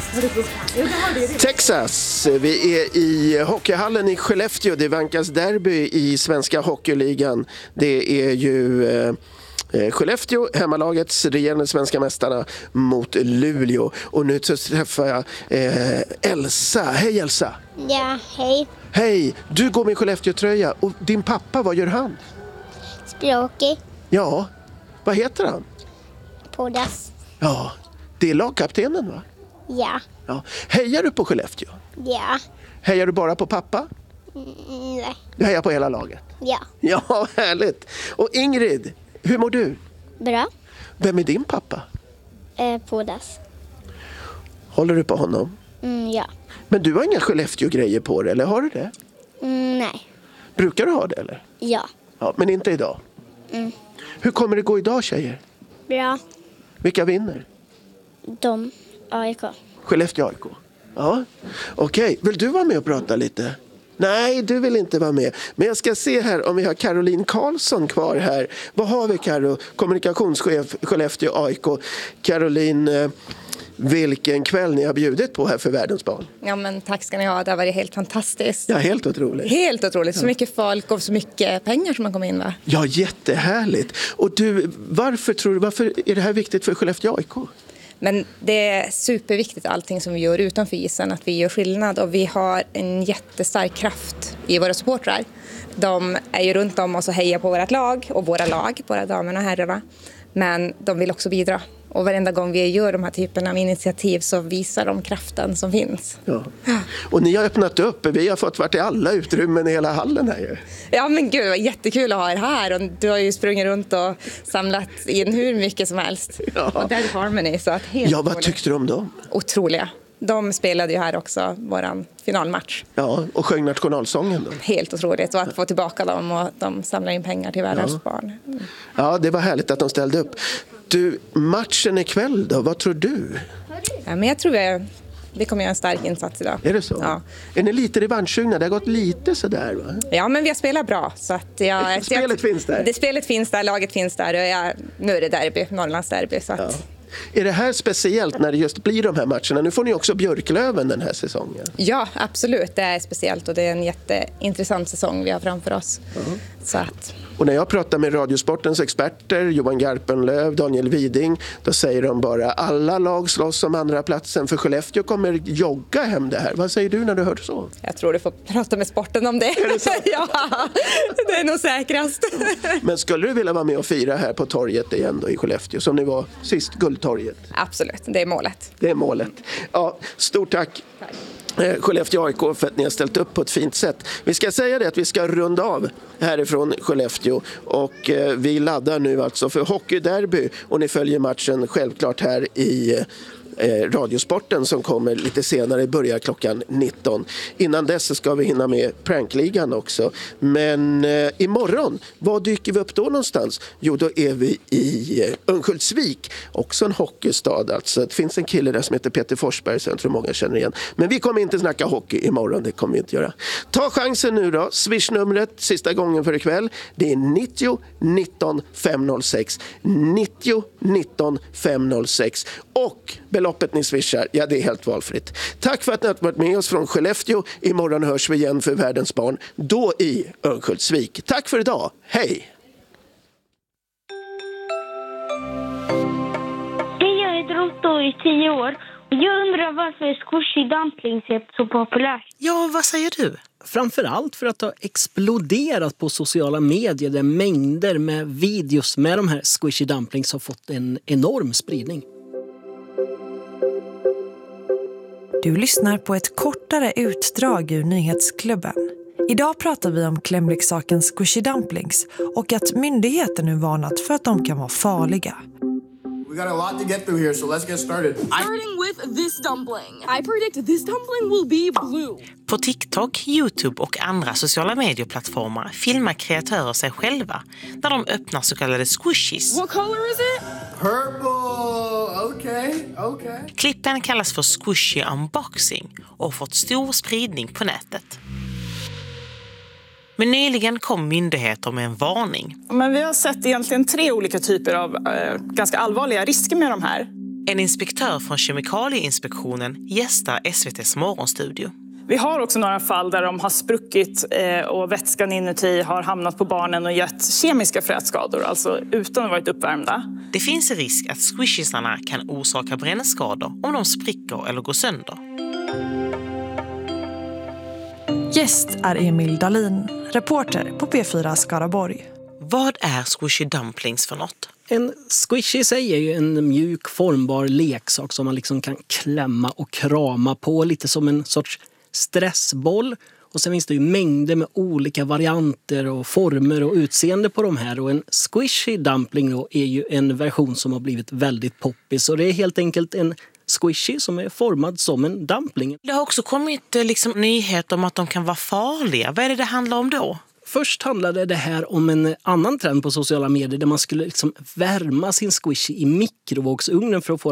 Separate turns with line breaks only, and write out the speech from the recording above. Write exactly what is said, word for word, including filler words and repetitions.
Texas, vi är i hockeyhallen i Skellefteå. Det vankas derby i svenska hockeyligan. Det är ju eh, Skellefteå, hemmalagets regerande svenska mästarna mot Luleå. Och nu så träffar jag eh, Elsa. Hej Elsa!
Ja, hej.
Hej, du går med Skellefteå-tröja. Och din pappa, vad gör han?
Språkig.
Ja, vad heter han?
Poddas.
Ja, det är lagkaptenen va?
Ja.
Ja. Hejar du på Skellefteå?
Ja.
Hejar du bara på pappa?
Mm, nej.
Du hejar på hela laget?
Ja.
Ja, härligt. Och Ingrid, hur mår du?
Bra.
Vem är din pappa?
Eh, Poddas.
Håller du på honom?
Mm, ja.
Men du har inga Skellefteå-grejer på dig, eller har du det?
Mm, nej.
Brukar du ha det, eller?
Ja.
Ja, men inte idag.
Mm.
Hur kommer det gå idag, tjejer?
Bra.
Vilka vinner?
De. A I K.
Skellefteå A I K. Ja, okej. Vill du vara med och prata lite? Nej, du vill inte vara med. Men jag ska se här om vi har Caroline Karlsson kvar här. Vad har vi, Karo? Kommunikationschef Skellefteå A I K. Caroline, eh, vilken kväll ni har bjudit på här för Världens barn.
Ja, men tack ska ni ha. Det har varit helt fantastiskt.
Ja, helt otroligt.
Helt otroligt. Så mycket folk och så mycket pengar som har kommit in, va?
Ja, jättehärligt. Och du, varför tror du, varför är det här viktigt för Skellefteå A I K?
Men det är superviktigt allting som vi gör utanför isen, att vi gör skillnad. Och vi har en jättestark kraft i våra supportrar. De är ju runt om oss och hejar på vårt lag och våra lag, våra damerna och herrarna. Men de vill också bidra. Och varenda gång vi gör de här typerna av initiativ så visar de kraften som finns.
Ja. Och ni har öppnat upp. Vi har fått vart i alla utrymmen i hela hallen här ju.
Ja, men gud, det var jättekul att ha er här. Och du har ju sprungit runt och samlat in hur mycket som helst.
Ja.
Och Dead Harmony. Så att helt
Ja, vad
otroligt.
tyckte du om dem?
Otroliga. De spelade ju här också våran finalmatch.
Ja, och sjöng nationalsången då.
Helt otroligt. Och att få tillbaka dem och att de samlar in pengar till världens
Ja.
barn. Mm.
Ja, det var härligt att de ställde upp. Du, matchen ikväll då, vad tror du?
Ja, men jag tror att vi kommer göra en stark insats idag.
Är det så?
Ja.
Är ni lite revanschsugna? Det har gått lite sådär va?
Ja, men vi har spelat bra. Så att jag,
Spelet
jag,
finns där.
Det spelet finns där, laget finns där. Och jag, nu är det derby, Norrlands derby. Så att,
Ja. Är det här speciellt när det just blir de här matcherna? Nu får ni också Björklöven den här säsongen.
Ja, absolut. Det är speciellt och det är en jätteintressant säsong vi har framför oss. Mm. Så att...
Och när jag pratar med Radiosportens experter, Johan Garpenlöv, Daniel Widing, då säger de bara alla lag slåss om andra platsen för Skellefteå kommer jogga hem det här. Vad säger du när du hör så?
Jag tror du får prata med sporten om det.
Är det så?
Ja, det är nog säkrast.
Men skulle du vilja vara med och fira här på torget igen då i Skellefteå som ni var sist, Guldtorget?
Absolut, det är målet.
Det är målet. Ja, stort tack.
Tack.
Skellefteå A I K för att ni har ställt upp på ett fint sätt. Vi ska säga det att vi ska runda av härifrån Skellefteå och eh, vi laddar nu alltså för hockeyderby och ni följer matchen självklart här i eh, Radiosporten som kommer lite senare, börjar klockan nitton. Innan dess ska vi hinna med prankligan också. Men eh, imorgon, var dyker vi upp då någonstans? Jo, då är vi i eh, Örnsköldsvik, också en hockeystad alltså. Det finns en kille där som heter Peter Forsberg som jag tror många känner igen. Men vi kommer inte snacka hockey imorgon, det kommer vi inte göra. Ta chansen nu då, swishnumret sista gången för ikväll. Det är nittio nitton femhundrasex. nittio nitton femhundrasex. Och beloppet ni swishar, ja det är helt valfritt. Tack för att ni har varit med oss från Skellefteå. Imorgon hörs vi igen för Världens barn, då i Örnsköldsvik. Tack för idag, hej!
Hej, jag heter Otto i tio år. Jag undrar varför squishy dumplings är så populärt.
Ja, vad säger du? Framförallt för att det har exploderat på sociala medier där mängder med videos med de här squishy dumplings har fått en enorm spridning.
Du lyssnar på ett kortare utdrag ur nyhetsklubben. Idag pratar vi om klämleksaken squishy dumplings och att myndigheten nu varnat för att de kan vara farliga.
We got a lot to get through here, so let's get started.
Starting with this dumpling. I predict this dumpling will be blue.
På TikTok, YouTube och andra sociala medieplattformar filmar kreatörer sig själva när de öppnar så kallade squishies.
What color is it?
Purple. Okay, okay.
Klippen kallas för squishy unboxing och har fått stor spridning på nätet. Men nyligen kom myndigheter med en varning.
Men vi har sett egentligen tre olika typer av eh, ganska allvarliga risker med de här.
En inspektör från Kemikalieinspektionen gästar S V T:s morgonstudio.
Vi har också några fall där de har spruckit och vätskan inuti har hamnat på barnen och gett kemiska frätskador, alltså utan att varit uppvärmda.
Det finns en risk att squishisarna kan orsaka brännskador om de spricker eller går sönder.
Gäst är Emil Dahlin, reporter på P fyra Skaraborg.
Vad är squishy dumplings för något?
En squishy i sig är ju en mjuk formbar leksak som man liksom kan klämma och krama på, lite som en sorts stressboll. Och sen finns det ju mängder med olika varianter och former och utseende på de här. Och en squishy dumpling då är ju en version som har blivit väldigt poppis. Och det är helt enkelt en squishy som är formad som en dumpling.
Det har också kommit liksom nyheter om att de kan vara farliga. Vad är det det handlar om då?
Först handlade det här om en annan trend på sociala medier där man skulle liksom värma sin squishy i mikrovågsugnen för att få